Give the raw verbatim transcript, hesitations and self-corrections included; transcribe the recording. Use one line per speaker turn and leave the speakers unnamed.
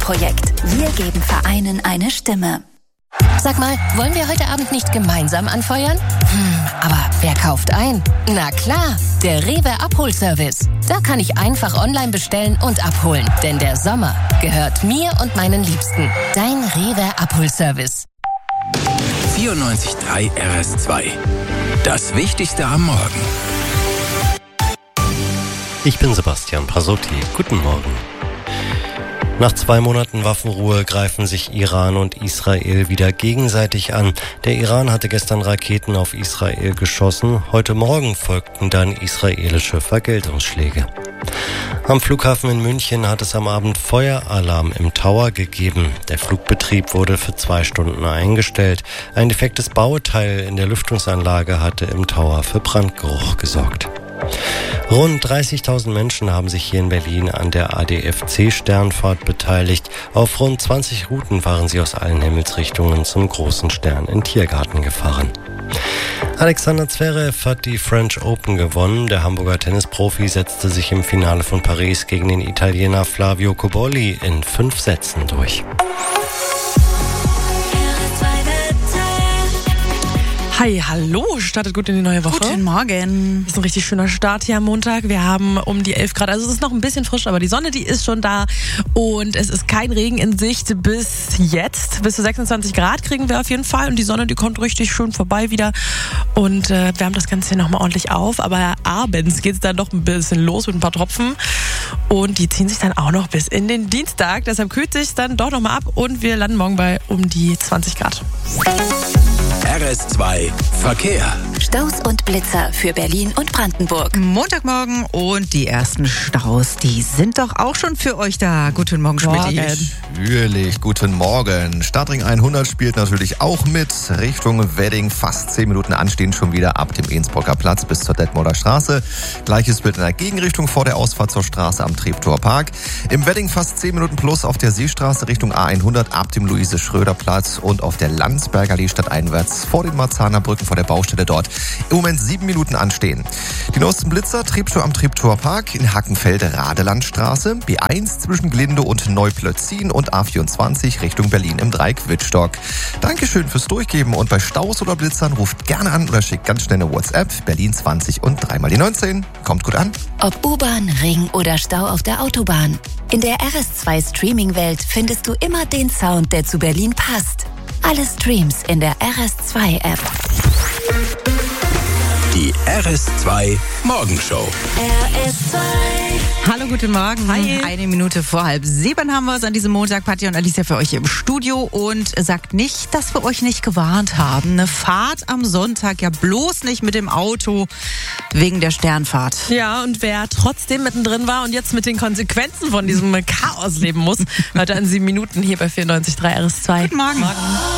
Projekt. Wir geben Vereinen eine Stimme.
Sag mal, wollen wir heute Abend nicht gemeinsam anfeuern? Hm, aber wer kauft ein? Na klar, der Rewe Abholservice. Da kann ich einfach online bestellen und abholen. Denn der Sommer gehört mir und meinen Liebsten. Dein Rewe Abholservice.
vierundneunzig Komma drei R S zwei. Das Wichtigste am Morgen.
Ich bin Sebastian Prasotti. Guten Morgen. Nach zwei Monaten Waffenruhe greifen sich Iran und Israel wieder gegenseitig an. Der Iran hatte gestern Raketen auf Israel geschossen. Heute Morgen folgten dann israelische Vergeltungsschläge. Am Flughafen in München hat es am Abend Feueralarm im Tower gegeben. Der Flugbetrieb wurde für zwei Stunden eingestellt. Ein defektes Bauteil in der Lüftungsanlage hatte im Tower für Brandgeruch gesorgt. Rund dreißigtausend Menschen haben sich hier in Berlin an der A D F C-Sternfahrt beteiligt. Auf rund zwanzig Routen waren sie aus allen Himmelsrichtungen zum großen Stern in Tiergarten gefahren. Alexander Zverev hat die French Open gewonnen. Der Hamburger Tennisprofi setzte sich im Finale von Paris gegen den Italiener Flavio Cobolli in fünf Sätzen durch.
Hi, hallo, startet gut in die neue Woche.
Guten Morgen.
Das ist ein richtig schöner Start hier am Montag. Wir haben um die elf Grad, also es ist noch ein bisschen frisch, aber die Sonne, die ist schon da und es ist kein Regen in Sicht bis jetzt. Bis zu sechsundzwanzig Grad kriegen wir auf jeden Fall und die Sonne, die kommt richtig schön vorbei wieder und äh, wärmt das Ganze hier nochmal ordentlich auf. Aber abends geht es dann doch ein bisschen los mit ein paar Tropfen und die ziehen sich dann auch noch bis in den Dienstag. Deshalb kühlt sich dann doch nochmal ab und wir landen morgen bei um die zwanzig Grad.
R S zwei Verkehr.
Staus und Blitzer für Berlin und Brandenburg.
Montagmorgen und die ersten Staus, die sind doch auch schon für euch da. Guten Morgen, Schmidt.
Natürlich, guten Morgen. Stadtring hundert spielt natürlich auch mit. Richtung Wedding fast zehn Minuten anstehen schon wieder ab dem Ehnsbrocker Platz bis zur Detmolder Straße. Gleiches Bild in der Gegenrichtung vor der Ausfahrt zur Straße am Treptower Park. Im Wedding fast zehn Minuten plus auf der Seestraße Richtung A hundert ab dem Luise-Schröder-Platz und auf der Landsberger Allee stadteinwärts vor den Marzahner Brücken vor der Baustelle dort im Moment sieben Minuten anstehen. Die neuesten Blitzer, Treptow am Treptower Park, in Hackenfelde Radelandstraße, B eins zwischen Glinde und Neuplötzin und A vierundzwanzig Richtung Berlin im Dreieck Wittstock. Dankeschön fürs Durchgeben und bei Staus oder Blitzern ruft gerne an oder schickt ganz schnell eine WhatsApp. Berlin zwanzig und drei mal die neunzehn. Kommt gut an.
Ob U-Bahn, Ring oder Stau auf der Autobahn. In der R S zwei Streaming-Welt findest du immer den Sound, der zu Berlin passt. Alle Streams in der R S zwei App.
Die R S zwei Morgenshow.
R S zwei.
Hallo, guten Morgen.
Hi.
Eine Minute vor halb sieben haben wir es an diesem Montag. Patja und Alicia für euch hier im Studio und sagt nicht, dass wir euch nicht gewarnt haben. Eine Fahrt am Sonntag ja bloß nicht mit dem Auto wegen der Sternfahrt.
Ja, und wer trotzdem mittendrin war und jetzt mit den Konsequenzen von diesem Chaos leben muss, heute an sieben Minuten hier bei vierundneunzig Komma drei R S zwei.
Guten Morgen.
Morgen.